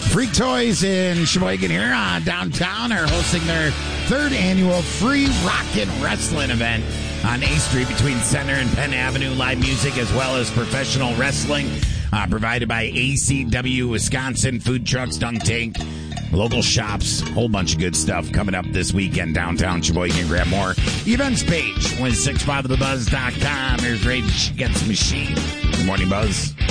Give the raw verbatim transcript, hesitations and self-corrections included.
Freak Toys in Sheboygan here uh, downtown are hosting their third annual free rockin' wrestling event on eighth Street between Center and Penn Avenue. Live music as well as professional wrestling uh, provided by A C W Wisconsin, food trucks, dunk tank, local shops, whole bunch of good stuff coming up this weekend downtown Sheboygan. Grab more events page one six five the buzz dot com. Here's Rage Against the Machine. Good morning, Buzz.